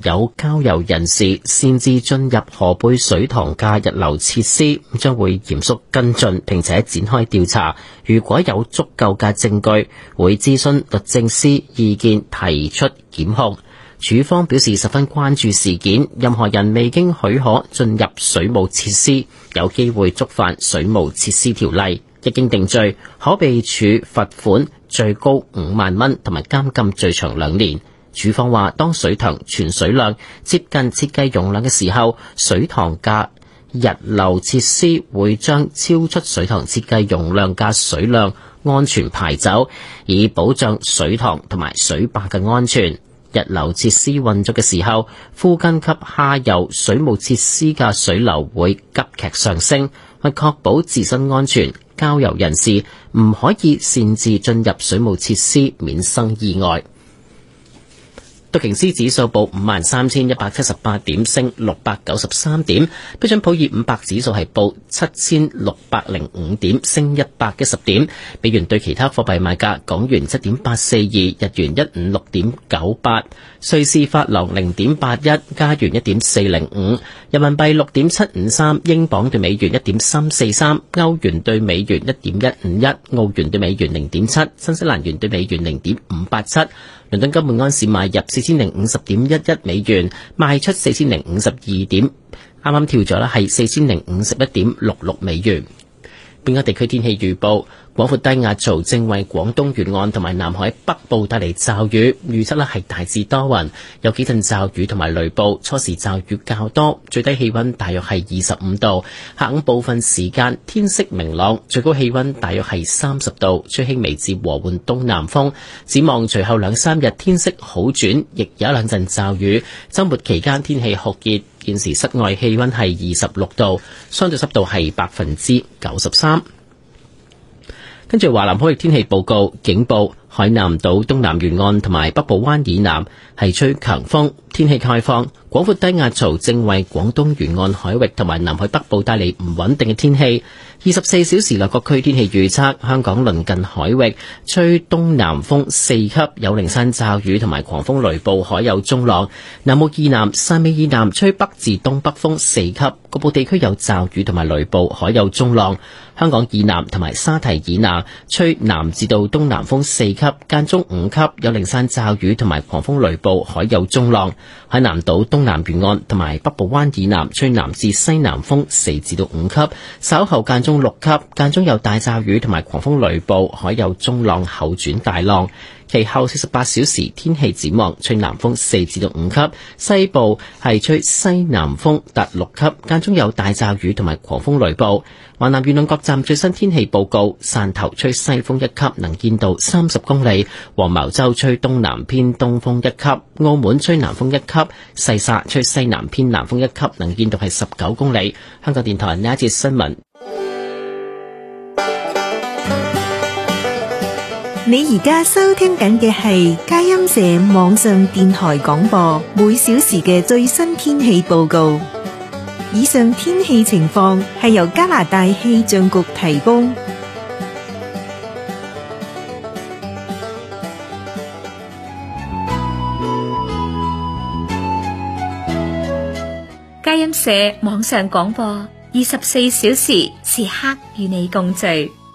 有交遊人士擅自進入河貝水塘嘅溢流設施，將會嚴肅跟進並且展開調查。如果有足夠嘅證據，會諮詢律政司意見提出檢控。署方表示十分關注事件，任何人未經許可進入水務設施，有機會觸犯水務設施條例，一經定罪，可被處罰款最高5萬蚊同埋監禁最長2年。署方話，當水塘存水量接近設計容量嘅時候，水塘嘅溢流設施會將超出水塘設計容量嘅水量安全排走，以保障水塘同埋水壩嘅安全。溢流設施運作嘅時候，附近及下游水務設施嘅水流會急劇上升，為確保自身安全，交遊人士唔可以擅自進入水務設施，免生意外。道瓊斯指數報53,178點，升693點。標準普爾500指數係報7,605點，升110點。美元對其他貨幣賣價：港元7.842，日元156.98，瑞士法郎0.81，加元1.405，人民幣6.753，英鎊對美元1.343，歐元對美元1.151，澳元對美元0.7，新西蘭元對美元0.587。倫敦金每安士買入4050.11美元，賣出4052點，啱啱跳咗啦，係4051.66美元。本港地區天氣預報：廣闊低壓槽正為廣東沿岸同埋南海北部帶嚟驟雨，預測係大致多雲，有幾陣驟雨同埋雷暴，初時驟雨較多，最低氣溫大約係25度。下午部分時間天色明朗，最高氣溫大約係30度，吹輕微至和緩東南風。展望隨後2-3日天色好轉，亦有1-2陣驟雨。週末期間天氣酷熱。現時室外氣溫係26度，相對濕度係93%。跟住華南海域天氣報告，警報：海南島東南沿岸同埋北部灣以南係吹強風，天氣概況。廣闊低壓槽正為廣東沿岸海域同埋南海北部帶嚟唔穩定嘅天氣。24小時內各區天氣預測：香港鄰近海域吹東南風4級，有零散驟雨同埋狂風雷暴，海有中浪。南澳以南、汕尾以南吹北至東北風4級，局部地區有驟雨同埋雷暴，海有中浪。香港以南同埋沙堤以南吹南至到東南風4級，間中5級，有零散驟雨同埋狂風雷暴，海有中浪。海南島東南沿岸同埋北部灣以南吹南至西南風4至到5級，稍後間中6級，間中有大驟雨同埋狂風雷暴，海有中浪後轉大浪。其後48小時天氣展望，吹南風4至到5級，西部係吹西南風達6級，間中有大驟雨同埋狂風雷暴。華南沿岸各站最新天氣報告：汕頭吹西風1級，能見度30公里；黃茅洲吹東南偏東風1級；澳門吹南風1級；細沙吹西南偏南風1級，能見度係19公里。香港電台呢一節新聞。 你而家收聽緊嘅係佳音社網上電台廣播，每小時嘅最新天氣報告。以上天氣情況係由加拿大氣象局提供。 佳音社網上廣播，24小時時刻與你共聚。